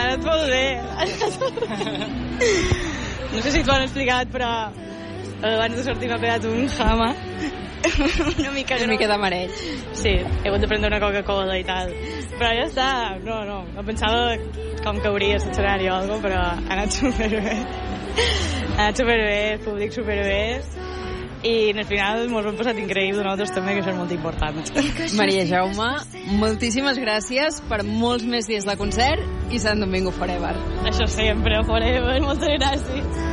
anat molt bé. No sé si t'ho han explicat, però abans de sortir m'ha pegat un jama. Una mica de mareig. Sí, he hagut de prendre una Coca-Cola i tal. Però ja està, no pensava com cauria l'escenari o alguna cosa, però ha anat superbé. Ha anat superbé, el públic superbé. I al final ens ho hem passat increïble nosaltres també, que això és molt important. Maria Jaume, moltíssimes gràcies per molts més dies de concert i Sant Domingo Forever. Això sempre, forever, moltes gràcies.